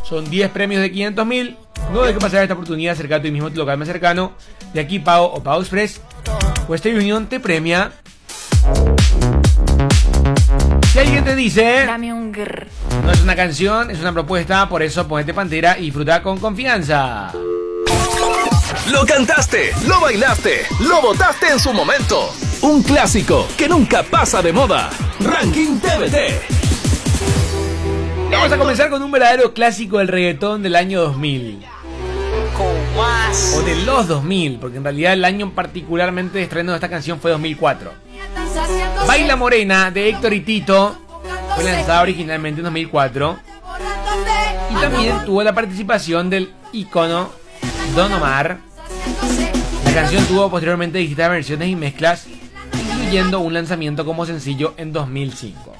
Son 10 premios de 500.000. No dejes pasar esta oportunidad, acerca a tu mismo local más cercano. De aquí Pago o Pago Express. Western Union te premia. Si alguien te dice, dame un grr, no es una canción, es una propuesta, por eso ponete Pantera y disfruta con confianza. Lo cantaste, lo bailaste, lo votaste en su momento. Un clásico que nunca pasa de moda. Ranking TBT. Vamos a comenzar con un verdadero clásico del reggaetón del año 2000. O de los 2000, porque en realidad el año particularmente de estreno de esta canción fue 2004. Baila Morena de Héctor y Tito fue lanzada originalmente en 2004. Y también tuvo la participación del ícono Don Omar. La canción tuvo posteriormente distintas versiones y mezclas, incluyendo un lanzamiento como sencillo en 2005.